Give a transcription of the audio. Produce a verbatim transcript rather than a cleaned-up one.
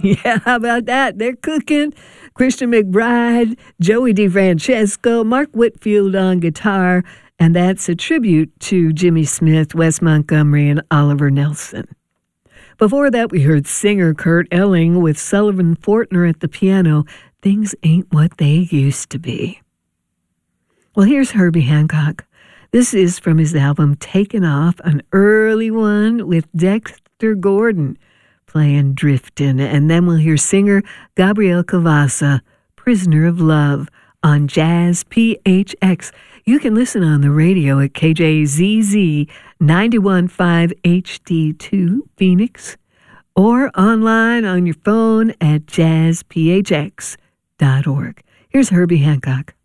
Yeah, how about that? They're cooking. Christian McBride, Joey DeFrancesco, Mark Whitfield on guitar, and that's a tribute to Jimmy Smith, Wes Montgomery, and Oliver Nelson. Before that, we heard singer Kurt Elling with Sullivan Fortner at the piano, Things Ain't What They Used to Be. Well, here's Herbie Hancock. This is from his album Taken Off, an early one with Dexter Gordon playing Driftin'. And then we'll hear singer Gabriel Cavassa, Prisoner of Love, on Jazz P H X. You can listen on the radio at K J Z Z ninety-one point five H D two Phoenix or online on your phone at jazz p h x dot org. Here's Herbie Hancock.